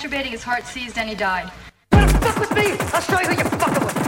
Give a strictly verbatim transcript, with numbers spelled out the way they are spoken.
masturbating, his heart seized, and he died. Wanna fuck with me? I'll show you who you're fucking with.